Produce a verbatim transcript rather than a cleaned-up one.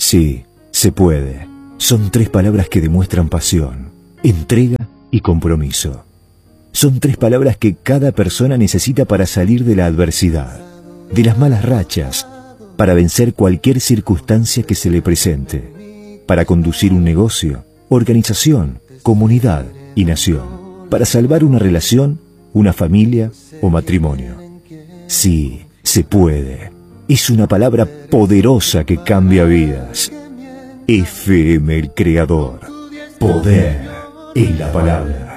Sí, se puede. Son tres palabras que demuestran pasión, entrega y compromiso. Son tres palabras que cada persona necesita para salir de la adversidad, de las malas rachas, para vencer cualquier circunstancia que se le presente, para conducir un negocio, organización, comunidad y nación, para salvar una relación, una familia o matrimonio. Sí, se puede. Es una palabra poderosa que cambia vidas. F M El Creador. Poder en la palabra.